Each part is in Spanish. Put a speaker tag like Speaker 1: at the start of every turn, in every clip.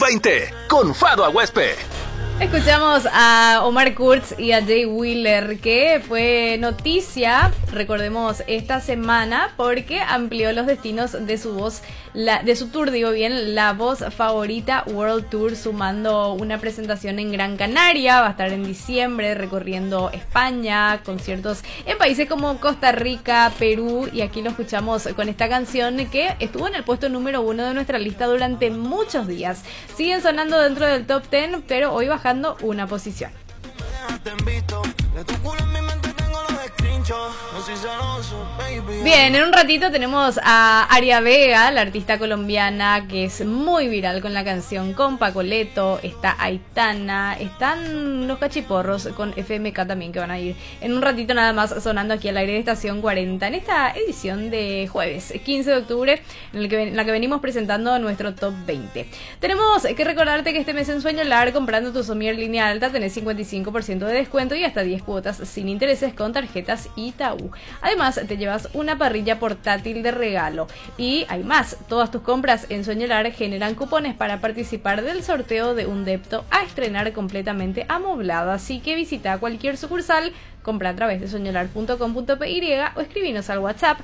Speaker 1: 20 con Fado Aguespe.
Speaker 2: Escuchamos a Omar Kurz y a Jay Wheeler, que fue noticia, recordemos, esta semana porque amplió los destinos de su tour, La Voz Favorita World Tour, sumando una presentación en Gran Canaria. Va a estar en diciembre recorriendo España, conciertos en países como Costa Rica, Perú, y aquí lo escuchamos con esta canción que estuvo en el puesto número 1 de nuestra lista durante muchos días. Siguen sonando dentro del top 10, pero hoy bajando una posición. Bien, en un ratito tenemos a Aria Vega, la artista colombiana que es muy viral con la canción con Paco Leto. Está Aitana, están los Cachiporros con FMK también, que van a ir en un ratito nada más sonando aquí al aire de Estación 40 en esta edición de jueves 15 de octubre en la que venimos presentando nuestro top 20. Tenemos que recordarte que este mes en Sueñolar, comprando tu somier línea alta, tenés 55% de descuento y hasta 10 cuotas sin intereses con tarjetas Itaú. Además, te llevas una parrilla portátil de regalo. Y hay más, todas tus compras en Sueñolar generan cupones para participar del sorteo de un depto a estrenar completamente amoblado. Así que visita cualquier sucursal, compra a través de soñolar.com.py o escribinos al WhatsApp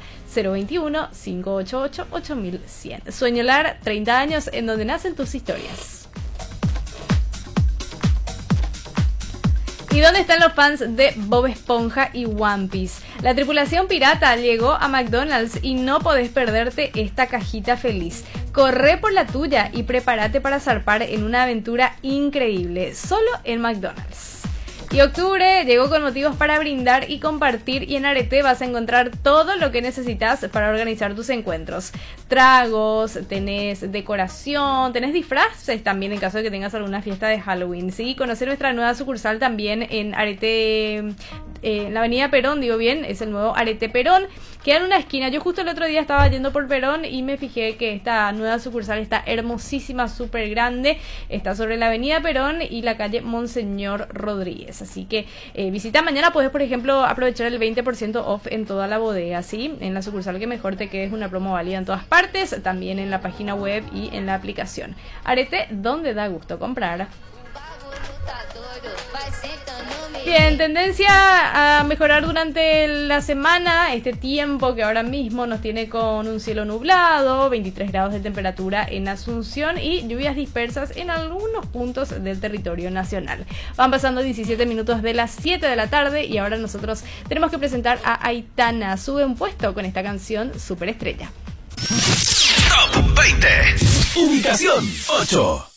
Speaker 2: 021-588-8100. Sueñolar, 30 años en donde nacen tus historias. ¿Y dónde están los fans de Bob Esponja y One Piece? La tripulación pirata llegó a McDonald's y no podés perderte esta cajita feliz. Corre por la tuya y prepárate para zarpar en una aventura increíble, solo en McDonald's. Y octubre llegó con motivos para brindar y compartir, y en Arete vas a encontrar todo lo que necesitas para organizar tus encuentros. Tragos, tenés decoración, tenés disfraces también en caso de que tengas alguna fiesta de Halloween. Sí, conocer nuestra nueva sucursal también en Arete, en la avenida Perón, es el nuevo Arete Perón. Queda en una esquina. Yo justo el otro día estaba yendo por Perón y me fijé que esta nueva sucursal está hermosísima, súper grande. Está sobre la avenida Perón y la calle Monseñor Rodríguez. Así que visita mañana. Puedes, por ejemplo, aprovechar el 20% off en toda la bodega, ¿sí? En la sucursal que mejor te quede, es una promo válida en todas partes. También en la página web y en la aplicación. Arete, donde da gusto comprar. Bien, tendencia a mejorar durante la semana, este tiempo que ahora mismo nos tiene con un cielo nublado, 23 grados de temperatura en Asunción y lluvias dispersas en algunos puntos del territorio nacional. Van pasando 17 minutos de las 7 de la tarde y ahora nosotros tenemos que presentar a Aitana. Sube un puesto con esta canción Superestrella.
Speaker 1: Top 20. Ubicación 8.